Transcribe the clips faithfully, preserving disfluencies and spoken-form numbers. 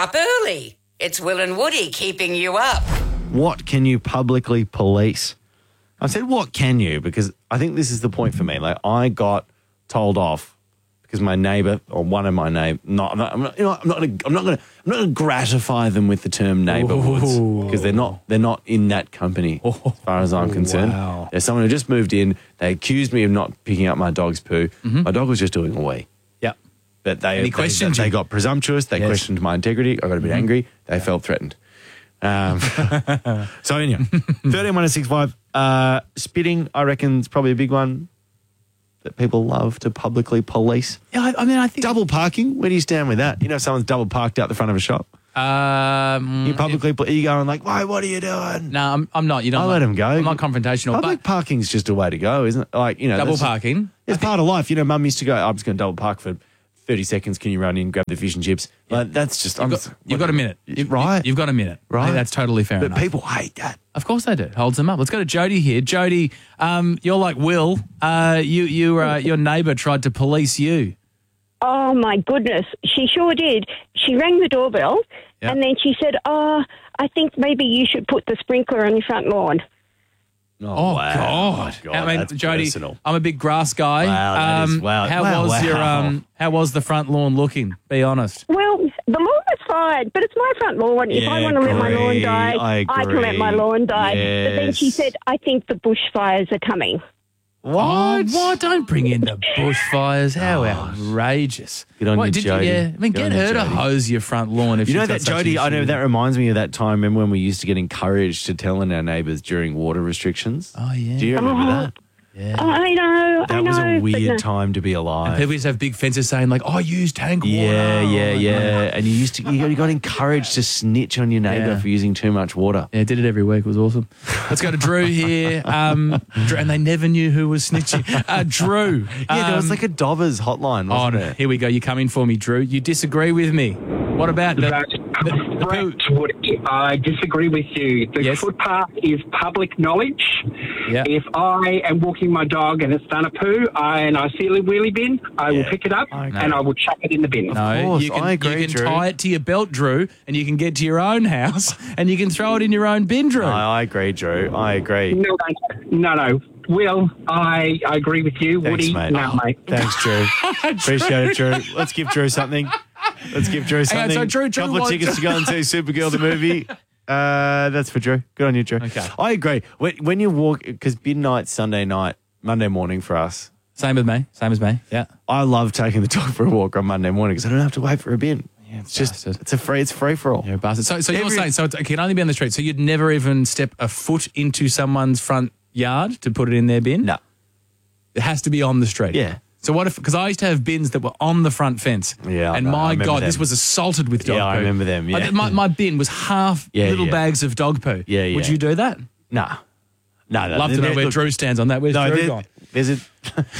up early. It's Will and Woody keeping you up. What can you publicly police? I said, what can you? Because I think this is the point for me. Like, I got told off because my neighbour or one of my neighbours, not, I'm not, I'm not, you know, I'm not going to, I'm not going to, I'm not going to gratify them with the term neighbourhoods because they're not, they're not in that company as far as I'm concerned. Wow. There's someone who just moved in. They accused me of not picking up my dog's poo. Mm-hmm. My dog was just doing a wee. Yep. But they, And he they, questioned they, you. they got presumptuous. They Yes. questioned my integrity. I got a bit Mm-hmm. angry. They yeah. felt threatened. Um, so anyway, thirteen one six five. Uh, spitting, I reckon, is probably a big one that people love to publicly police. Yeah, I, I mean, I think Double parking. Where do you stand with that? You know, if someone's double parked out the front of a shop. Um, you publicly, are you going like, "Why? What are you doing?" No, I'm, I'm not. You know, I I'm let not, him go. I'm not confrontational. Public but parking's just a way to go, isn't it? Like, you know, double that's- parking. It's part of life. You know, Mum used to go, I'm just going to double park for thirty seconds. Can you run in, grab the fish and chips? Yeah. Like, that's just... You've, I'm got, just, you've got a minute. You've, right. You've got a minute. Right. I think that's totally fair but enough. people hate that. Of course they do. Holds them up. Let's go to Jody here. Jody, um, you're like Will. Uh, you, you, uh, your neighbour tried to police you. Oh, my goodness. She sure did. She rang the doorbell Yep. and then she said, oh, I think maybe you should put the sprinkler on your front lawn. Oh, wow. God. God, I mean, that's Jody, personal. I'm a big grass guy. Wow, that is- um, wow. How Wow, was wow. your um? How was the front lawn looking? Be honest. Well, the lawn was fine, but it's my front lawn. If I Yeah, want to let my lawn agree. die, I can let my agree. lawn die. But then she Yes. said, I think the bushfires are coming. Oh, What? what? Don't bring in the bushfires. How outrageous. Good on What, you, did Jody. Yeah, I mean, Good get on you, her to Jody. hose your front lawn if You know she's that, got such Jody, an I know issue. that reminds me of that time, remember when we used to get encouraged to tell on our neighbours during water restrictions? Oh, yeah. Do you remember Oh. that? Yeah. I know, I That know. was a but weird no. time to be alive. People used to have big fences saying like, "I use tank water." Yeah, yeah, Like, yeah. And you used to, you got, you got encouraged to snitch on your neighbour Yeah. for using too much water. Yeah, did it every week. It was awesome. Let's go to Drew here. Um, Drew, and they never knew who was snitching. Uh, Drew. Yeah, there was um, like a Dobbers hotline, Oh, wasn't no. there? Here we go. You come in for me, Drew. You disagree with me. What about the, That's the, the poo? correct, Woody. I disagree with you. The Yes. footpath is public knowledge. Yeah. If I am walking my dog and it's done a poo I, and I see a wheelie bin, I will Yeah. pick it up I agree. and I will chuck it in the bin. No, course, you can, I agree, you can Drew. tie it to your belt, Drew, and you can get to your own house and you can throw it in your own bin, Drew. No, I agree, Drew. I agree. No, no, no. Will, I, I agree with you. Thanks, Woody, mate. no, mate. Thanks, Drew. Appreciate it, Drew. Let's give Drew something. Let's give Drew Hang on, something. so Drew- Drew couple of wants- tickets to go and see Supergirl the movie. Uh, that's for Drew. Good on you, Drew. Okay. I agree. When, when you walk, because midnight, Sunday night, Monday morning for us, Same with me. Same as me. Yeah. I love taking the dog for a walk on Monday morning because I don't have to wait for a bin. Yeah, it's just bastard. it's a free it's free for all. You're a bastard. So, so you're Every- saying so it can only be on the street. So you'd never even step a foot into someone's front yard to put it in their bin? No. It has to be on the street. Yeah. So what if, because I used to have bins that were on the front fence. Yeah, I And know. I my remember God, them. this was assaulted with dog Yeah, I poo. remember them, yeah. Like, my, my bin was half Yeah, little yeah. bags of dog poo. Yeah, Would yeah. you do that? Nah. No, no. Love to know there- where look, Drew stands on that. Where's No, Drew there- gone? there's a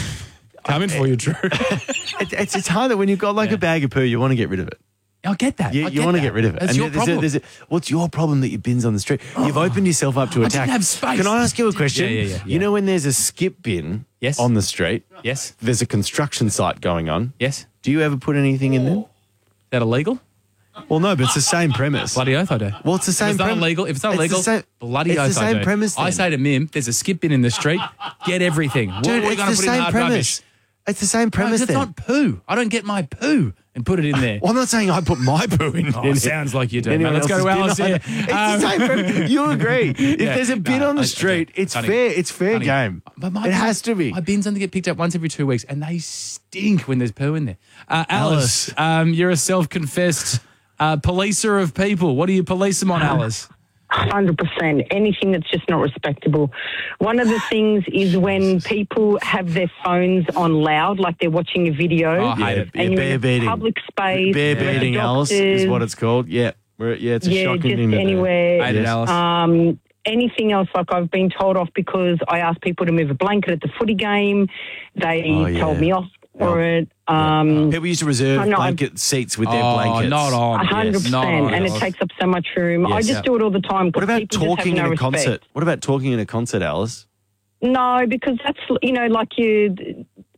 Coming for you, Drew. it, it's it's hard that when you've got like Yeah. a bag of poo, you want to get rid of it. I get that. You, I you want to that. get rid of it. That's And your there's a- problem. there's a- what's your problem that your bin's on the street? You've opened yourself up to I attack. didn't have space. Can I ask you a question? Yeah, yeah, yeah, You yeah. know when there's a skip bin Yes. on the street, Yes. there's a construction site going on. Yes. Is Do you ever put anything in there? that illegal? Well, no, but it's the same premise. Bloody oath I do. Well, it's the same If it's not prem- illegal, if it's not it's the illegal, same- bloody it's oath the I same do. premise I then. say to Mim, there's a skip bin in the street, get everything. What Dude, are we it's going the to put in the same hard premise. rubbish? It's the same No, premise it's then. not poo. I don't get my poo and put it in there. Well, I'm not saying I put my poo in. Oh, in it sounds like you do. anyone Mate, let's go to else's Alice bin. here. It's Um, the same premise. You agree. If Yeah. there's a bin No, on I- the street, it's Honey, fair. It's fair honey, game. But my it has to be. My bins only get picked up once every two weeks, and they stink when there's poo in there. Uh, Alice, um, you're a self-confessed uh, policer of people. What do you police them on, Alice? one hundred percent. Anything that's just not respectable. One of the things is when people have their phones on loud, like they're watching a video. Oh, I hate it. Yeah, And you're bear in a beating. public space. Bear where the beating, Alice, is doctors- what it's called. Yeah. We're, yeah, it's a Yeah, shocking just thing to do. anywhere. Hate it, Alice. Um, anything else, like I've been told off because I asked people to move a blanket at the footy game. They Oh, yeah. told me off for it. Um, People used to reserve I know, blanket seats with their Oh, blankets. not on. A hundred Yes, not percent, on, and it Alice. takes up so much room. I Yes. just Yeah. do it all the time. 'cause What about people just have talking no in a respect. concert? What about talking in a concert, Alice? No, because that's, you know, like you,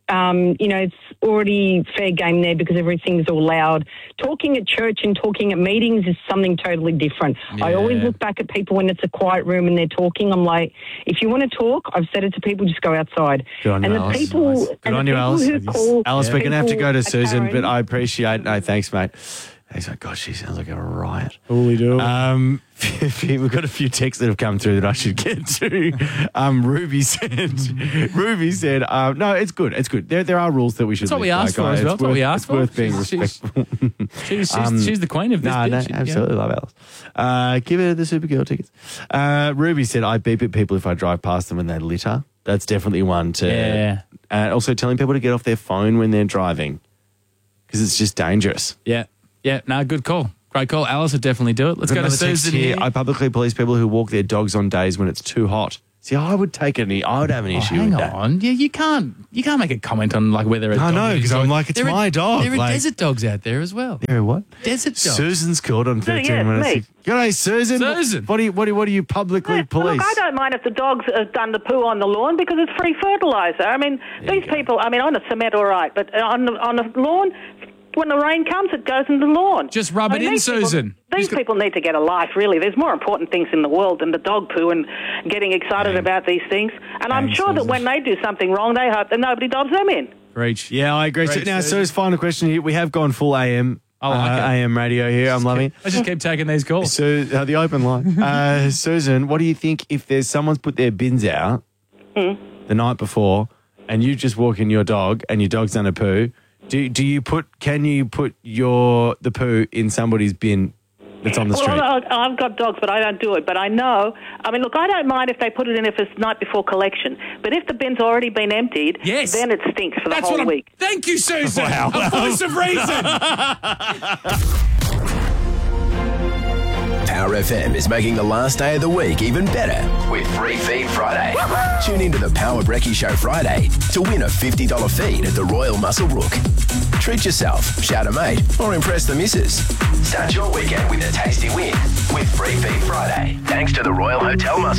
um, you know, it's already fair game there because everything's all loud. Talking at church and talking at meetings is something totally different. I Yeah. always look back at people when it's a quiet room and they're talking. I'm like, if you want to talk, I've said it to people, just go outside. Good on and you, the Alice. people, Nice. and Good the on you, people Alice. who call Alice, we're going to have to go to people Susan, a but Karen. I appreciate No, thanks, mate. He's like, gosh, she sounds like a riot. Oh, we do. Um, we've got a few texts that have come through that I should get to. Um, Ruby said, Ruby said, um, no, it's good. It's good. There, there are rules that we should. That's what we live by, asked for guys. as well. It's That's what we worth- asked it's for. worth being She's- she's- respectful. she's, she's, Um, she's the queen of this. No, no, bitch. Yeah. absolutely love Alice. Uh, give her the Supergirl tickets. Uh, Ruby said, I beep at people if I drive past them and they litter. That's definitely one to. Yeah. Uh, also, telling people to get off their phone when they're driving because it's just dangerous. Yeah. Yeah. No, good call. Great call. Alice would definitely do it. Let's go to Another text Susan here. I publicly police people who walk their dogs on days when it's too hot. See, I would take any. I would have an Oh, issue hang with that. on. Yeah, you can't you can't make a comment on like whether a I dog know, is 'cause I'm or- like, it's There are- my dog, There are like- desert dogs out there as well. Yeah, what? Desert dogs. Susan's called on thirteen yeah, minutes. me. G'day, Susan. Susan. What do you? What do you? What do you publicly Yeah, police? Look, I don't mind if the dogs have done the poo on the lawn because it's free fertiliser. I mean, these people, I mean, on a cement, all right, but on the, on the lawn, when the rain comes, it goes in the lawn. Just rub I it mean, in, these people- Susan. These Just go- people need to get a life, really. There's more important things in the world than the dog poo and getting excited about these things. And I'm Thanks, sure that Susan. when they do something wrong, they hope that nobody dobs them in. Reach. Yeah, I agree. So, Great, now, Susan. Sue's final question here. We have gone full A M. I like uh, it. A M radio here. I'm loving it. Let's just keep taking these calls. So uh, the open line. Uh, Susan, what do you think if there's someone's put their bins out Hmm. the night before, and you just walk in your dog, and your dog's done a poo? Do do you put? Can you put your the poo in somebody's bin that's on the street? Well, I- I've got dogs, but I don't do it. But I know, I mean, look, I don't mind if they put it in if it's night before collection. But if the bin's already been emptied, Yes. then it stinks for the That's whole what I'm, week. Thank you, Susan. A voice of reason. Power F M is making the last day of the week even better with Free Feed Friday. Tune into the Power Brekkie Show Friday to win a fifty dollars feed at the Royal Muscle Rook. Treat yourself, shout a mate, or impress the missus. Start your weekend with a tasty win with Free Feed Friday. Thanks to the Royal Hotel Muscle